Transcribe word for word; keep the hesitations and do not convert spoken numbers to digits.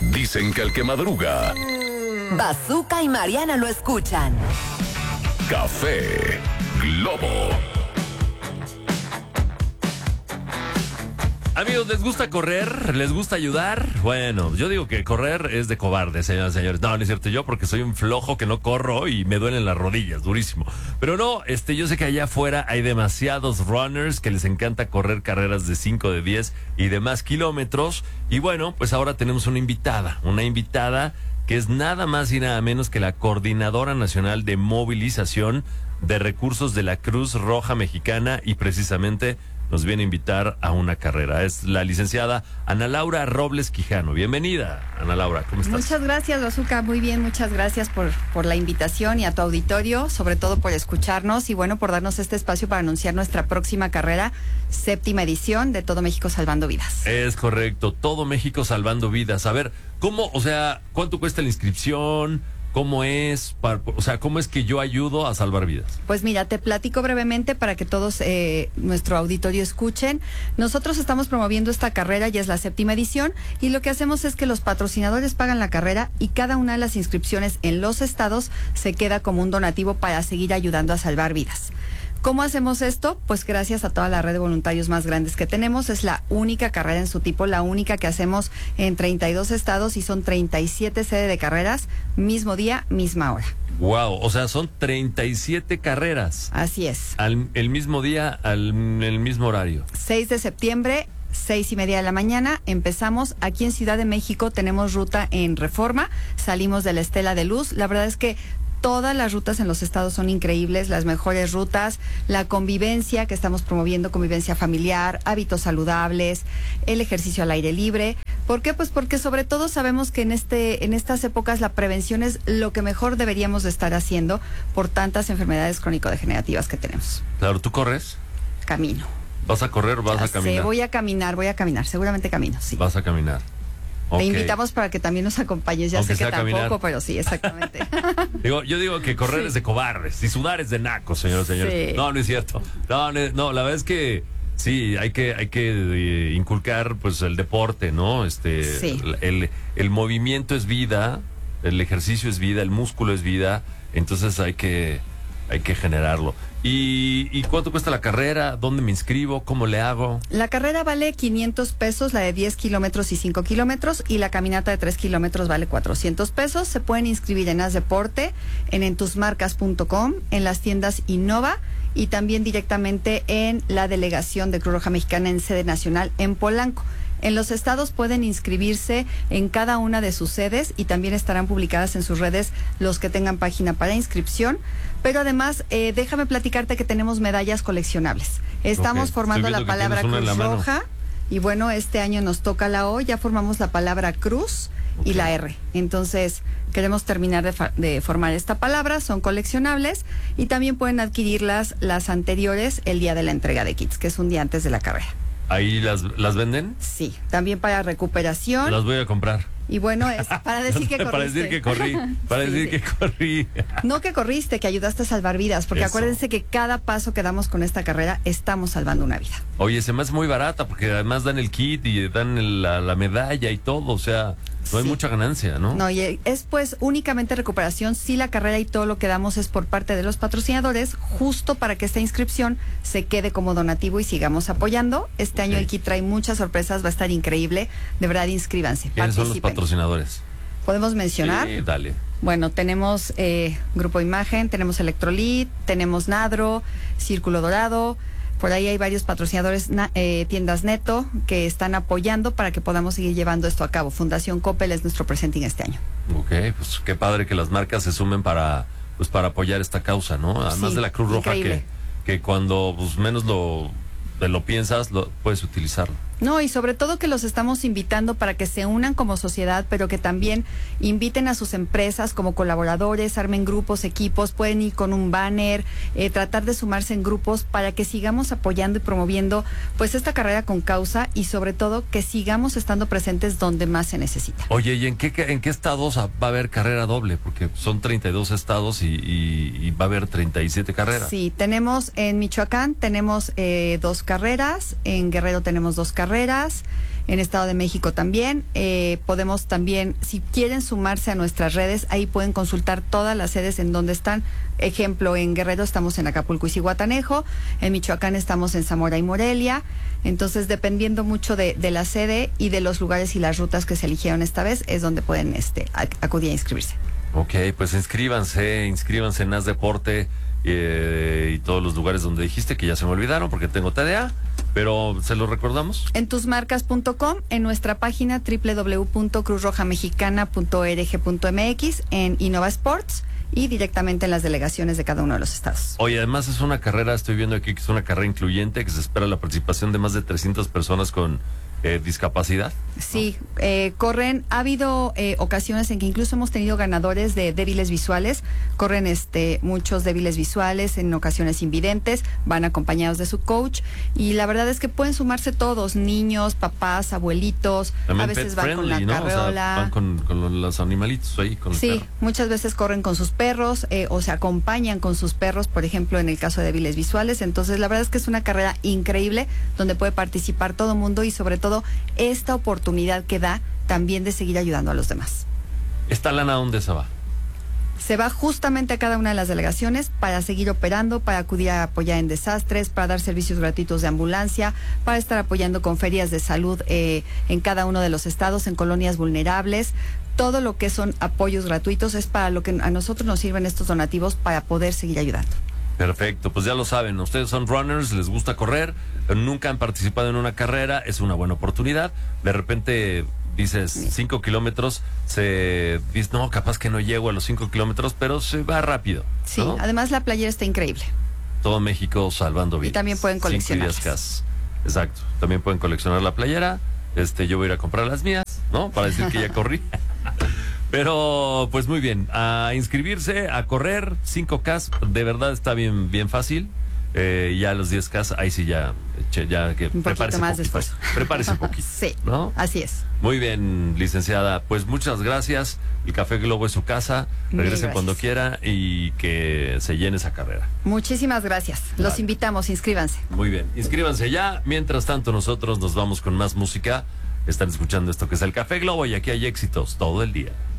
Dicen que el que madruga. Bazooka y Mariana lo escuchan. Café Globo. Amigos, ¿les gusta correr? ¿Les gusta ayudar? Bueno, yo digo que correr es de cobardes, señoras y señores. No, no es cierto, yo porque soy un flojo que no corro y me duelen las rodillas, durísimo. Pero no, este, yo sé que allá afuera hay demasiados runners que les encanta correr carreras de cinco, de diez y de más kilómetros. Y bueno, pues ahora tenemos una invitada, una invitada que es nada más y nada menos que la Coordinadora Nacional de Movilización de Recursos de la Cruz Roja Mexicana, y precisamente nos viene a invitar a una carrera. Es la licenciada Ana Laura Robles Quijano. Bienvenida, Ana Laura, ¿cómo estás? Muchas gracias, Bazooka. Muy bien, muchas gracias por, por la invitación y a tu auditorio, sobre todo por escucharnos y bueno, por darnos este espacio para anunciar nuestra próxima carrera, séptima edición de Todo México Salvando Vidas. Es correcto, Todo México Salvando Vidas. A ver, ¿cómo, o sea, cuánto cuesta la inscripción? ¿Cómo es? Para, o sea, ¿cómo es que yo ayudo a salvar vidas? Pues mira, te platico brevemente para que todos eh, nuestro auditorio escuchen. Nosotros estamos promoviendo esta carrera, ya es la séptima edición, y lo que hacemos es que los patrocinadores pagan la carrera y cada una de las inscripciones en los estados se queda como un donativo para seguir ayudando a salvar vidas. ¿Cómo hacemos esto? Pues gracias a toda la red de voluntarios más grandes que tenemos. Es la única carrera en su tipo, la única que hacemos en treinta y dos estados, y son treinta y siete sedes de carreras, mismo día, misma hora. Wow, o sea, son treinta y siete carreras. Así es. Al el mismo día, al el mismo horario. seis de septiembre, seis y media de la mañana, empezamos. Aquí en Ciudad de México tenemos ruta en Reforma, salimos de la Estela de Luz. La verdad es que todas las rutas en los estados son increíbles, las mejores rutas, la convivencia que estamos promoviendo, convivencia familiar, hábitos saludables, el ejercicio al aire libre. ¿Por qué? Pues porque sobre todo sabemos que en este, en estas épocas la prevención es lo que mejor deberíamos de estar haciendo por tantas enfermedades crónico-degenerativas que tenemos. Claro, ¿tú corres? Camino. ¿Vas a correr o vas Ya a caminar? sé, voy a caminar, voy a caminar, seguramente camino, sí. Vas a caminar. Te Okay. invitamos para que también nos acompañes. Ya Aunque sé que sea tampoco, caminar. pero sí, exactamente. Digo, yo digo que correr Sí. es de cobardes y sudar es de nacos, señores, señores. Sí. No, no es cierto. No, no, no, la verdad es que sí, hay que, hay que eh, inculcar pues el deporte, ¿no? Este, Sí. el, el movimiento es vida, el ejercicio es vida, el músculo es vida, entonces hay que, hay que generarlo. ¿Y, ¿Y cuánto cuesta la carrera? ¿Dónde me inscribo? ¿Cómo le hago? La carrera vale quinientos pesos, la de diez kilómetros y cinco kilómetros, y la caminata de tres kilómetros vale cuatrocientos pesos. Se pueden inscribir en As Deporte, en entusmarcas punto com, en las tiendas Innova y también directamente en la delegación de Cruz Roja Mexicana en sede nacional en Polanco. En los estados pueden inscribirse en cada una de sus sedes y también estarán publicadas en sus redes los que tengan página para inscripción. Pero además, eh, déjame platicarte que tenemos medallas coleccionables. Estamos Ok. formando Estoy la viendo que palabra tienes una en Cruz la mano. Roja y bueno, este año nos toca la O, ya formamos la palabra Cruz y Ok. la R. Entonces, queremos terminar de, fa- de formar esta palabra, son coleccionables y también pueden adquirirlas las anteriores el día de la entrega de kits, que es un día antes de la carrera. ¿Ahí las, las venden? Sí, también para recuperación. Las voy a comprar. Y bueno, es para decir que corriste. Para decir que corrí. Para Sí, decir sí. que corrí. No que corriste, que ayudaste a salvar vidas, porque Eso. acuérdense que cada paso que damos con esta carrera estamos salvando una vida. Oye, se me hace muy barata porque además dan el kit y dan el- la, la medalla y todo, o sea, no hay Sí. mucha ganancia, ¿no? No, y es pues únicamente recuperación, sí, la carrera y todo lo que damos es por parte de los patrocinadores, justo para que esta inscripción se quede como donativo y sigamos apoyando. Este año Ok. el kit trae muchas sorpresas, va a estar increíble, de verdad inscríbanse, ¿Quiénes son los participen. patrocinadores? ¿Podemos mencionar? Sí, dale. Bueno, tenemos eh, Grupo Imagen, tenemos Electrolit, tenemos Nadro, Círculo Dorado. Por ahí hay varios patrocinadores, na- eh, tiendas Neto, que están apoyando para que podamos seguir llevando esto a cabo. Fundación Coppel es nuestro presenting este año. Ok, pues qué padre que las marcas se sumen para, pues, para apoyar esta causa, ¿no? Además Sí, de la Cruz Roja que, increíble. que cuando pues, menos lo, te lo piensas, lo puedes utilizarlo. No, y sobre todo que los estamos invitando para que se unan como sociedad, pero que también inviten a sus empresas como colaboradores, armen grupos, equipos, pueden ir con un banner, eh, tratar de sumarse en grupos para que sigamos apoyando y promoviendo pues esta carrera con causa y sobre todo que sigamos estando presentes donde más se necesita. Oye, ¿y en qué, en qué estados va a haber carrera doble? Porque son treinta y dos estados y, y, y va a haber treinta y siete carreras. Sí, tenemos en Michoacán, tenemos eh, dos carreras, en Guerrero tenemos dos carreras. carreras. En Estado de México también. Eh, podemos también, si quieren sumarse a nuestras redes, ahí pueden consultar todas las sedes en donde están. Ejemplo, en Guerrero estamos en Acapulco y Zihuatanejo, en Michoacán estamos en Zamora y Morelia. Entonces, dependiendo mucho de, de la sede y de los lugares y las rutas que se eligieron esta vez, es donde pueden este, acudir a inscribirse. Ok, pues inscríbanse, inscríbanse en Haz Deporte eh, y todos los lugares donde dijiste, que ya se me olvidaron porque tengo T D A. Pero, ¿se lo recordamos? En tusmarcas punto com, en nuestra página doble u doble u doble u punto cruz roja mexicana punto org punto m x, en Innova Sports y directamente en las delegaciones de cada uno de los estados. Oye, además es una carrera, estoy viendo aquí que es una carrera incluyente, que se espera la participación de más de trescientas personas con eh, discapacidad. Sí, eh, corren, ha habido eh, ocasiones en que incluso hemos tenido ganadores de débiles visuales, corren este muchos débiles visuales, en ocasiones invidentes, van acompañados de su coach y la verdad es que pueden sumarse todos, niños, papás, abuelitos, También a veces pet van friendly, con la ¿no? carreola. O sea, van con, con los animalitos ahí, con el Sí, perro. muchas veces corren con sus perros eh, o se acompañan con sus perros, por ejemplo, en el caso de débiles visuales. Entonces, la verdad es que es una carrera increíble donde puede participar todo mundo y sobre todo esta oportunidad que da también de seguir ayudando a los demás. ¿Esta lana dónde se va? Se va justamente a cada una de las delegaciones para seguir operando, para acudir a apoyar en desastres, para dar servicios gratuitos de ambulancia, para estar apoyando con ferias de salud eh, en cada uno de los estados, en colonias vulnerables. Todo lo que son apoyos gratuitos es para lo que a nosotros nos sirven estos donativos para poder seguir ayudando. Perfecto, pues ya lo saben, ustedes son runners, les gusta correr, nunca han participado en una carrera, es una buena oportunidad. De repente dices cinco kilómetros, se dice, no, capaz que no llego a los cinco kilómetros, pero se va rápido. Sí, ¿no? además la playera está increíble. Todo México salvando vidas. Y también pueden coleccionarlas. Cinco y diez Ks. Exacto, también pueden coleccionar la playera. Este, yo voy a ir a comprar las mías, ¿no? Para decir que ya corrí. Pero, pues muy bien, a inscribirse, a correr, cinco Ks, de verdad está bien, bien fácil. Eh, ya a los diez Ks, ahí sí ya, ya que un poquito más de esfuerzo. Prepárese un poquito. Sí, ¿no? Así es. Muy bien, licenciada. Pues muchas gracias. El Café Globo es su casa. Regresen cuando quiera y que se llene esa carrera. Muchísimas gracias. Los Vale. invitamos, inscríbanse. Muy bien, inscríbanse ya. Mientras tanto, nosotros nos vamos con más música. Están escuchando esto que es el Café Globo y aquí hay éxitos todo el día.